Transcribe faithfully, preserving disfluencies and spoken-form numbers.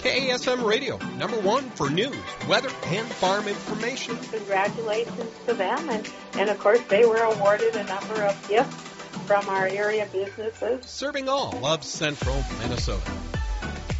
K A S M Radio, number one for news, weather, and farm information. Congratulations to them. And, and of course, they were awarded a number of gifts from our area businesses. Serving all of central Minnesota.